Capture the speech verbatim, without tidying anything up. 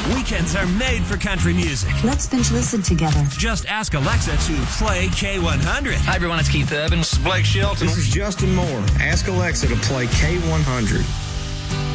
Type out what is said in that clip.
Weekends are made for country music. Let's binge listen together. Just ask Alexa to play K one hundred. Hi, everyone. It's Keith Urban. This is Blake Shelton. This is Justin Moore. Ask Alexa to play K one hundred.